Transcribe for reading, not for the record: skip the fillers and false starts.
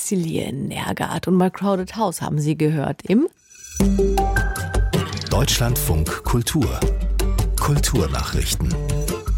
Celine Nergard und My Crowded House haben Sie gehört im Deutschlandfunk Kultur. Kulturnachrichten.